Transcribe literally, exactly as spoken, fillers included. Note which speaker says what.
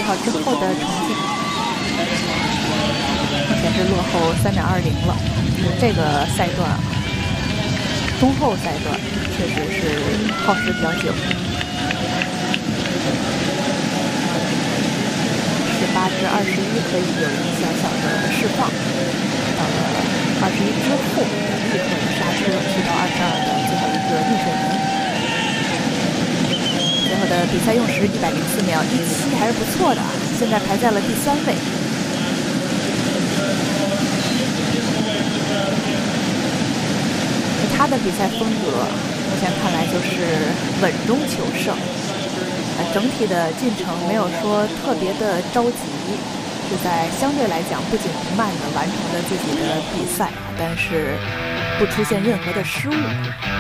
Speaker 1: 号之后的成绩，目前是落后三点二零了。这个赛段啊，中后赛段确实是耗时比较久。十八至二十一可以有一小小的释放，到了二十一之后立刻刹车去到二十二的最后一个逆水门。最后的比赛用时一百零四秒一七，还是不错的，现在排在了第三位。他的比赛风格目前看来就是稳中求胜，呃，整体的进程没有说特别的着急，是在相对来讲不紧不慢的完成了自己的比赛，但是不出现任何的失误。